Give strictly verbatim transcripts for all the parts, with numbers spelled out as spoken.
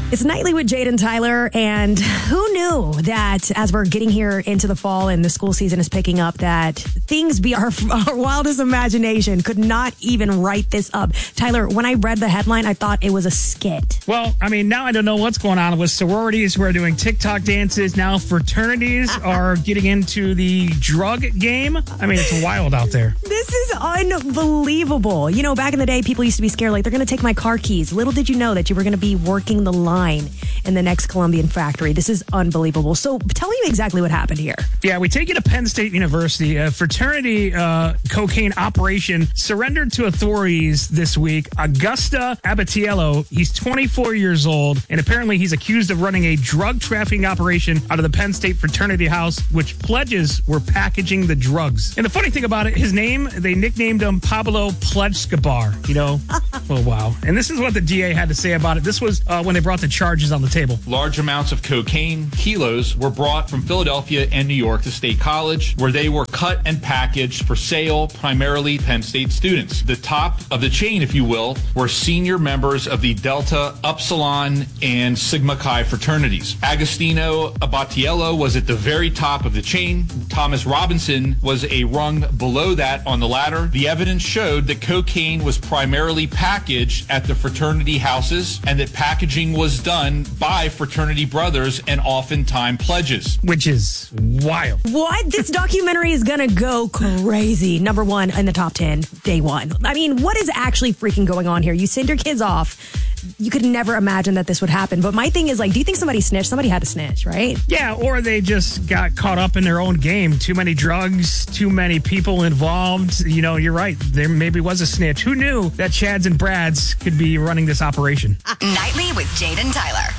It's Nightly with Jade and Tyler, and who knew that as we're getting here into the fall and the school season is picking up, that things beyond our, our wildest imagination could not even write this up. Tyler, when I read the headline, I thought it was a skit. Well, I mean, now I don't know what's going on with sororities. We're doing TikTok dances. Now fraternities are getting into the drug game. I mean, it's wild out there. This is unbelievable. You know, back in the day, people used to be scared, like, they're going to take my car keys. Little did you know that you were going to be working the line in the next Colombian factory. This is unbelievable. So tell me exactly what happened here. Yeah, we take you to Penn State University. A fraternity uh, cocaine operation surrendered to authorities this week. Augusta Abatiello, he's twenty-four years old, and apparently he's accused of running a drug trafficking operation out of the Penn State fraternity house, which pledges were packaging the drugs. And the funny thing about it, his name, they nicknamed him Pablo Pledgeskabar, you know? Oh, wow. And this is what the D A had to say about it. This was uh, when they brought the charges on the table. Large amounts of cocaine, kilos, were brought from Philadelphia and New York to State College, where they were cut and packaged for sale, primarily Penn State students. The top of the chain, if you will, were senior members of the Delta, Upsilon, and Sigma Chi fraternities. Agostino Abatiello was at the very top of the chain. Thomas Robinson was a rung below that on the ladder. The evidence showed that cocaine was primarily packaged at the fraternity houses and that packaging was done by fraternity brothers and oftentimes pledges. Which is wild. What? This documentary is going to go crazy. Number one in the top ten, day one. I mean, what is actually freaking going on here? You send your kids off. You could never imagine that this would happen. But my thing is, like, do you think somebody snitched? Somebody had to snitch, right? Yeah, or they just got caught up in their own game. Too many drugs, too many people involved. You know, you're right. There maybe was a snitch. Who knew that Chads and Brads could be running this operation? Nightly with Jade and Tyler.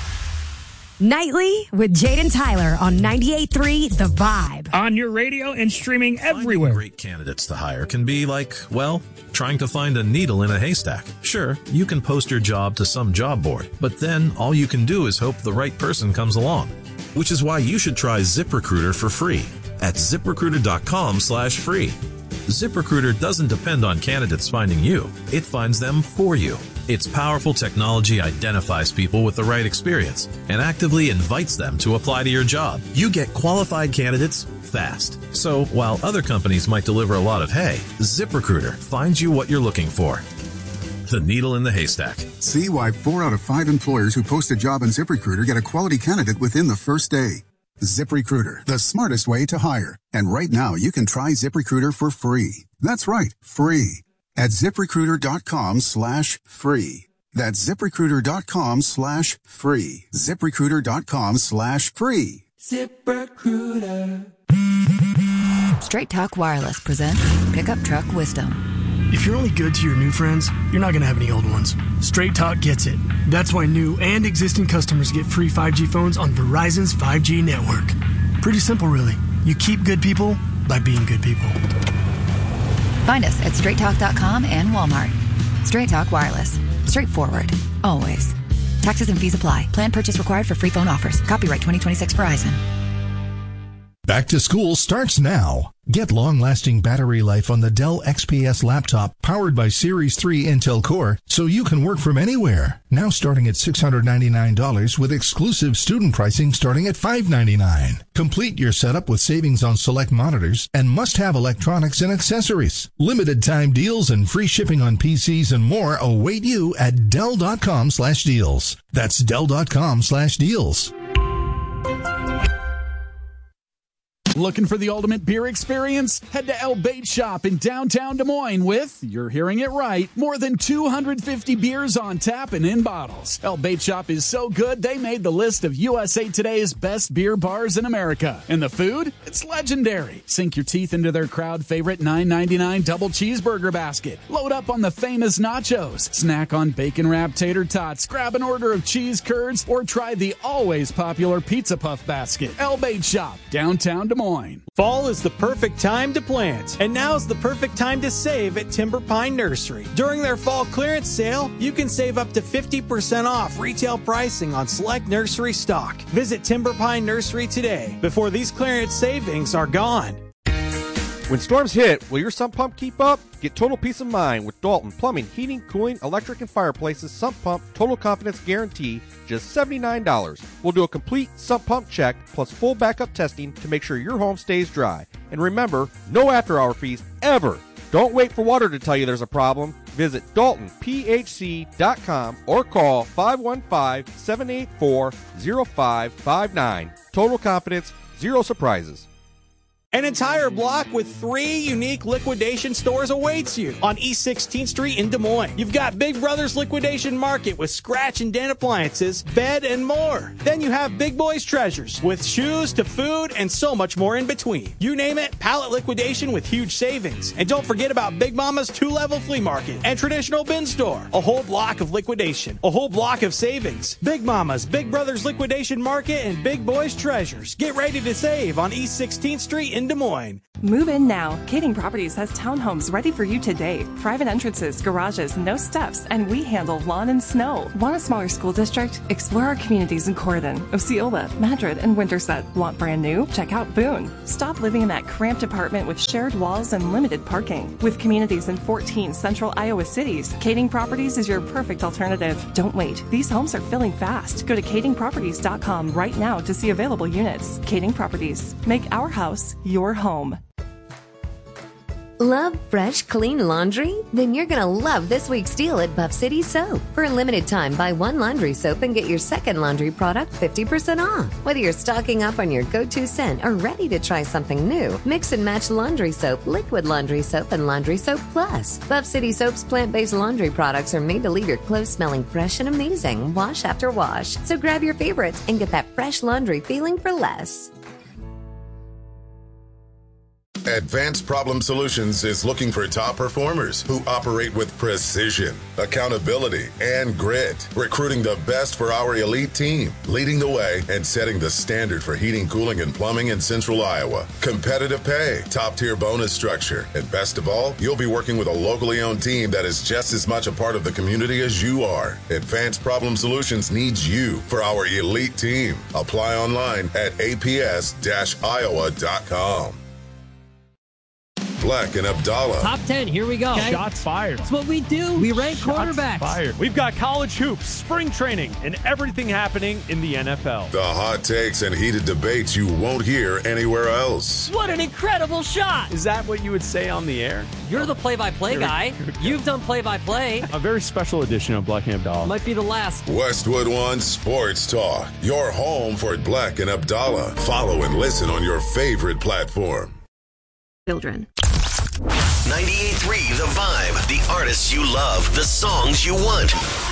Nightly with Jade and Tyler on ninety-eight point three The Vibe. On your radio and streaming everywhere. Finding great candidates to hire can be like, well, trying to find a needle in a haystack. Sure, you can post your job to some job board, but then all you can do is hope the right person comes along. Which is why you should try ZipRecruiter for free at ZipRecruiter.com slash free. ZipRecruiter doesn't depend on candidates finding you. It finds them for you. Its powerful technology identifies people with the right experience and actively invites them to apply to your job. You get qualified candidates fast. So while other companies might deliver a lot of hay, ZipRecruiter finds you what you're looking for. The needle in the haystack. See why four out of five employers who post a job on ZipRecruiter get a quality candidate within the first day. ZipRecruiter, the smartest way to hire. And right now, you can try ZipRecruiter for free. That's right, free. At ZipRecruiter.com slash free. That's ZipRecruiter.com slash free. ZipRecruiter.com slash free. ZipRecruiter. Straight Talk Wireless presents Pickup Truck Wisdom. If you're only good to your new friends, you're not going to have any old ones. Straight Talk gets it. That's why new and existing customers get free five G phones on Verizon's five G network. Pretty simple, really. You keep good people by being good people. Find us at straight talk dot com and Walmart. Straight Talk Wireless. Straightforward. Always. Taxes and fees apply. Plan purchase required for free phone offers. Copyright twenty twenty-six Verizon. Back to school starts now. Get long-lasting battery life on the Dell X P S laptop powered by Series three Intel Core so you can work from anywhere. Now starting at six hundred ninety-nine dollars with exclusive student pricing starting at five hundred ninety-nine dollars. Complete your setup with savings on select monitors and must-have electronics and accessories. Limited time deals and free shipping on P Cs and more await you at Dell.com slash deals. That's Dell.com slash deals. Looking for the ultimate beer experience? Head to El Bait Shop in downtown Des Moines with, you're hearing it right, more than two hundred fifty beers on tap and in bottles. El Bait Shop is so good, they made the list of U S A Today's best beer bars in America. And the food? It's legendary. Sink your teeth into their crowd favorite nine ninety-nine double cheeseburger basket. Load up on the famous nachos. Snack on bacon wrapped tater tots. Grab an order of cheese curds or try the always popular pizza puff basket. El Bait Shop, downtown Des Moines. Fall is the perfect time to plant, and now's the perfect time to save at Timber Pine Nursery. During their fall clearance sale, you can save up to fifty percent off retail pricing on select nursery stock. Visit Timber Pine Nursery today before these clearance savings are gone. When storms hit, will your sump pump keep up? Get total peace of mind with Dalton Plumbing, Heating, Cooling, Electric, and Fireplaces Sump Pump Total Confidence Guarantee, just seventy-nine dollars. We'll do a complete sump pump check plus full backup testing to make sure your home stays dry. And remember, no after-hour fees ever. Don't wait for water to tell you there's a problem. Visit Dalton P H C dot com or call five one five, seven eight four, zero five five nine. Total confidence, zero surprises. An entire block with three unique liquidation stores awaits you on East sixteenth Street in Des Moines. You've got Big Brother's Liquidation Market with scratch and dent appliances, bed, and more. Then you have Big Boy's Treasures with shoes to food and so much more in between. You name it, pallet liquidation with huge savings. And don't forget about Big Mama's two-level flea market and traditional bin store. A whole block of liquidation, a whole block of savings. Big Mama's, Big Brother's Liquidation Market, and Big Boy's Treasures. Get ready to save on East sixteenth Street in Des Moines. Move in now. Kading Properties has townhomes ready for you today. Private entrances, garages, no steps, and we handle lawn and snow. Want a smaller school district? Explore our communities in Corydon, Osceola, Madrid, and Winterset. Want brand new? Check out Boone. Stop living in that cramped apartment with shared walls and limited parking. With communities in fourteen central Iowa cities, Kading Properties is your perfect alternative. Don't wait. These homes are filling fast. Go to kading properties dot com right now to see available units. Kading Properties. Make our house your home. Love fresh, clean laundry? Then you're going to love this week's deal at Buff City Soap. For a limited time, buy one laundry soap and get your second laundry product fifty percent off. Whether you're stocking up on your go-to scent or ready to try something new, mix and match laundry soap, liquid laundry soap, and laundry soap plus. Buff City Soap's plant-based laundry products are made to leave your clothes smelling fresh and amazing, wash after wash. So grab your favorites and get that fresh laundry feeling for less. Advanced Problem Solutions is looking for top performers who operate with precision, accountability, and grit, recruiting the best for our elite team, leading the way and setting the standard for heating, cooling, and plumbing in Central Iowa. Competitive pay, top-tier bonus structure, and best of all, you'll be working with a locally owned team that is just as much a part of the community as you are. Advanced Problem Solutions needs you for our elite team. Apply online at a p s dash iowa dot com. Black and Abdallah. Top ten, here we go. Okay. Shots fired. That's what we do. We rank Shots quarterbacks. Fired. We've got college hoops, spring training, and everything happening in the N F L. The hot takes and heated debates you won't hear anywhere else. What an incredible shot. Is that what you would say on the air? You're the play-by-play You're, guy. You've done play-by-play. A very special edition of Black and Abdallah. Might be the last. Westwood One Sports Talk. Your home for Black and Abdallah. Follow and listen on your favorite platform. Children. ninety-eight point three The Vibe. The artists you love. The songs you want.